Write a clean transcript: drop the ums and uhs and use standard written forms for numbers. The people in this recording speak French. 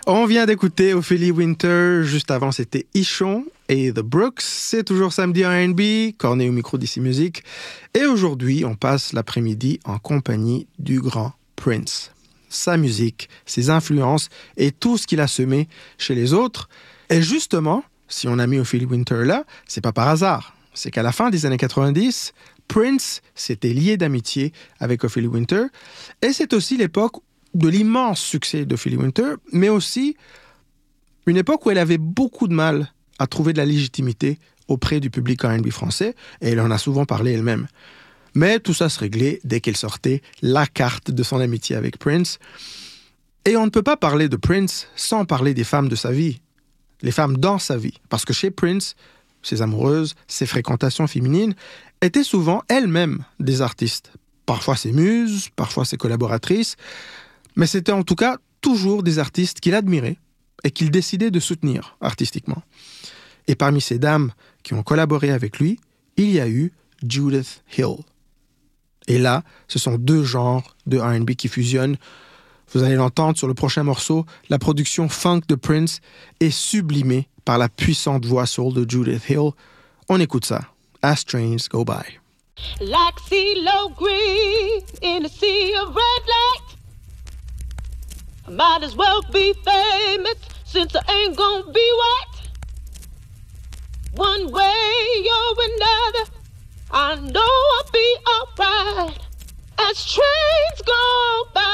On vient d'écouter Ophélie Winter, juste avant c'était Ichon et The Brooks, c'est toujours samedi en R&B, Corné au micro d'Ici Musique, et aujourd'hui on passe l'après-midi en compagnie du grand Prince. Sa musique, ses influences et tout ce qu'il a semé chez les autres. Et justement, si on a mis Ophélie Winter là, c'est pas par hasard. C'est qu'à la fin des années 90, Prince s'était lié d'amitié avec Ophélie Winter, et c'est aussi l'époque de l'immense succès d'Ophélie Winter, mais aussi une époque où elle avait beaucoup de mal à trouver de la légitimité auprès du public R&B français, et elle en a souvent parlé elle-même. Mais tout ça se réglait dès qu'elle sortait la carte de son amitié avec Prince. Et on ne peut pas parler de Prince sans parler des femmes de sa vie, les femmes dans sa vie. Parce que chez Prince, ses amoureuses, ses fréquentations féminines étaient souvent elles-mêmes des artistes. Parfois ses muses, parfois ses collaboratrices, mais c'était en tout cas toujours des artistes qu'il admirait et qu'il décidait de soutenir artistiquement. Et parmi ces dames qui ont collaboré avec lui, il y a eu Judith Hill. Et là, ce sont deux genres de R&B qui fusionnent. Vous allez l'entendre sur le prochain morceau, la production funk de Prince est sublimée par la puissante voix soul de Judith Hill. On écoute ça, As Trains Go By. Like CeeLo Green in a sea of red light. I might as well be famous since I ain't gonna be white. One way or another, I know I'll be alright as trains go by.